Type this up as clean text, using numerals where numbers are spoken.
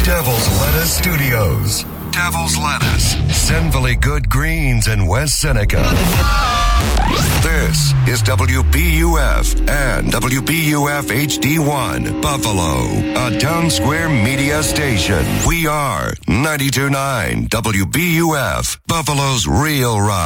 Devil's Lettuce Studios. Devil's Lettuce. Sinfully Good Greens in West Seneca. This is WBUF and WBUF HD1 Buffalo, a Town Square media station. We are 92.9 WBUF, Buffalo's Real Rock.